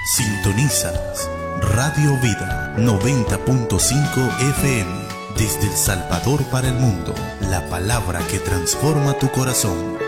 Sintonizas Radio Vida 90.5 FM desde El Salvador para el mundo. La palabra que transforma tu corazón.